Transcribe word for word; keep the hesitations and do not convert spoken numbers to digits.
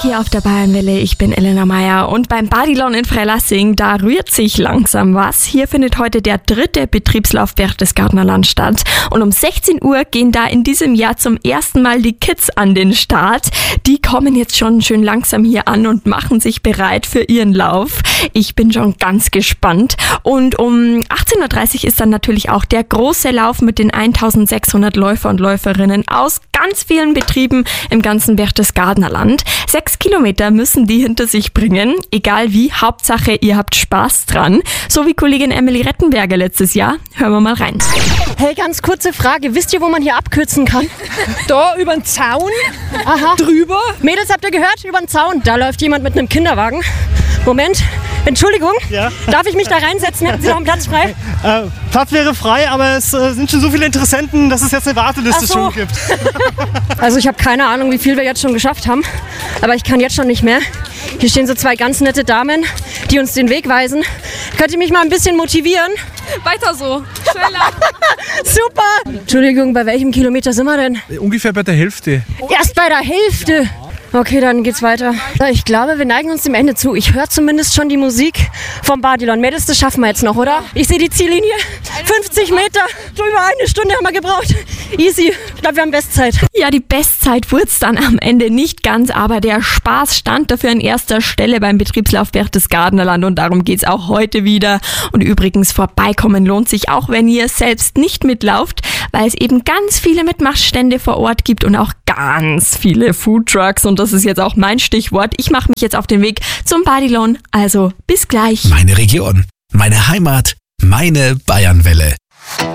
Hier auf der Bayernwelle, ich bin Elena Meyer und beim Badilon in Freilassing, da rührt sich langsam was. Hier findet heute der dritte Betriebslauf Berchtesgadener Land statt und um sechzehn Uhr gehen da in diesem Jahr zum ersten Mal die Kids an den Start. Die kommen jetzt schon schön langsam hier an und machen sich bereit für ihren Lauf. Ich bin schon ganz gespannt und um achtzehn Uhr dreißig ist dann natürlich auch der große Lauf mit den eintausendsechshundert Läufer und Läuferinnen aus ganz vielen Betrieben im ganzen Berchtesgadener Land. Sechs Kilometer müssen die hinter sich bringen, egal wie, Hauptsache ihr habt Spaß dran. So wie Kollegin Emily Rettenberger letztes Jahr. Hören wir mal rein. Hey, ganz kurze Frage. Wisst ihr, wo man hier abkürzen kann? Da über den Zaun, Aha. drüber. Mädels, habt ihr gehört? Über den Zaun. Da läuft jemand mit einem Kinderwagen. Moment. Entschuldigung. Ja. Darf ich mich da reinsetzen? Hätten Sie noch einen Platz frei? Äh, Platz wäre frei, aber es äh, sind schon so viele Interessenten, dass es jetzt eine Warteliste Ach so. schon gibt. Also ich habe keine Ahnung, wie viel wir jetzt schon geschafft haben. Aber ich kann jetzt schon nicht mehr. Hier stehen so zwei ganz nette Damen, die uns den Weg weisen. Könnt ihr mich mal ein bisschen motivieren? Weiter so. Schneller. Super. Entschuldigung, bei welchem Kilometer sind wir denn? Ungefähr bei der Hälfte. Erst bei der Hälfte. Okay, dann geht's weiter. Ich glaube, wir neigen uns dem Ende zu. Ich höre zumindest schon die Musik vom Badilon. Mädels, das schaffen wir jetzt noch, oder? Ich sehe die Ziellinie. fünfzig Meter. Schon über eine Stunde haben wir gebraucht. Easy. Ich glaube, wir haben Bestzeit. Ja, die Bestzeit wurde es dann am Ende nicht ganz, aber der Spaß stand dafür an erster Stelle beim Betriebslauf Berchtesgadener Land und darum geht's auch heute wieder. Und übrigens, vorbeikommen lohnt sich auch, wenn ihr selbst nicht mitlauft, weil es eben ganz viele Mitmachstände vor Ort gibt und auch ganz viele Foodtrucks und das ist jetzt auch mein Stichwort. Ich mache mich jetzt auf den Weg zum Badilon, also bis gleich. Meine Region, meine Heimat, meine Bayernwelle.